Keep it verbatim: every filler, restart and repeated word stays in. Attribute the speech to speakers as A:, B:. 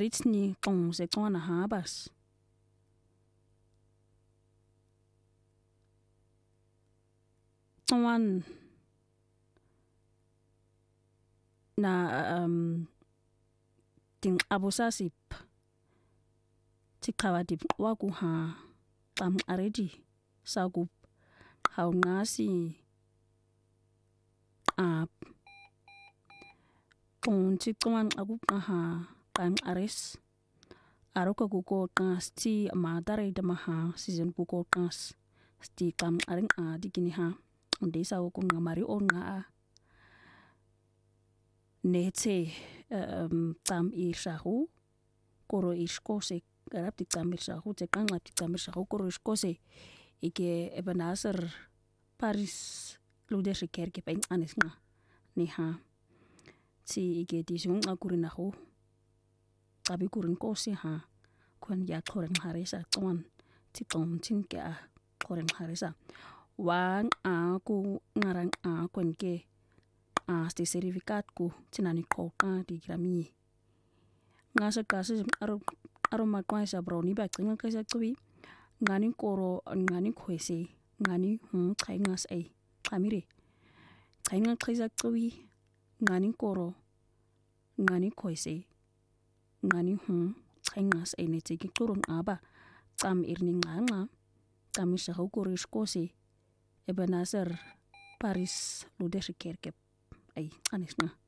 A: aritni qon se qona habas tawan na um ting abusasip tikawatip waku ha qam aredi sagup hawnasi ab qon tikwan agup ha qam ares aroka kuko qas ti madare damaha season kuko qas sti qam aring a dikini ha ndesa ko ngamari on nga nete um qam irshahu koro iskose garap ti qam irshahu te kan ti qam irshahu koro iskose ike ebenaser paris lude shiker ke pen anesna ni ha si ike ti sung akurinahu tabi kurin kosi ha kon ya koren haresa ton ti ton tin ke a koren haresa wan aku ngarang a kon ke a sti certificat ku tinani ko ka di grami ngasa kasi aro aro makwa sa broni ba kinga kasa tuwi ngani koro ngani kwese ngani hum kaingas ai kamire kainga kasa tuwi ngani koro ngani kwese ngani hum kaingas ai ne tiki turun aba tam irni nganga tam sa hokoro iskose ebenaser paris lude shikerkep ai anisna